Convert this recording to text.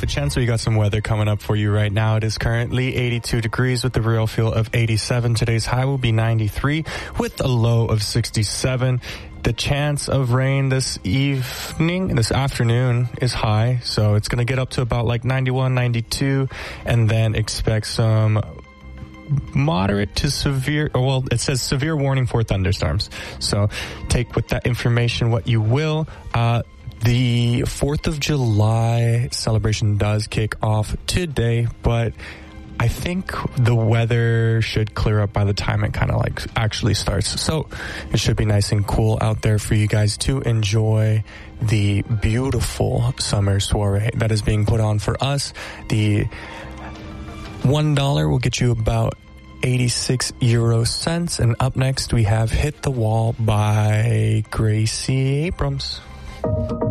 a chance. We got some weather coming up for you right now. It is currently 82 degrees with a real feel of 87. Today's high will be 93 with a low of 67. The chance of rain this afternoon is high, so it's going to get up to about like 91, 92, and then expect some moderate to severe, well, it says severe warning for thunderstorms. So take with that information what you will. The 4th of July celebration does kick off today, but I think the weather should clear up by the time it kind of like actually starts. So it should be nice and cool out there for you guys to enjoy the beautiful summer soiree that is being put on for us. The $1 will get you about 86 euro cents. And up next we have Hit the Wall by Gracie Abrams.